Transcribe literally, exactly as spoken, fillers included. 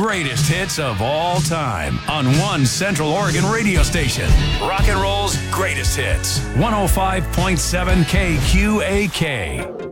greatest hits of all time on one Central Oregon radio station. Rock and roll's greatest hits. one oh five point seven K Q A K.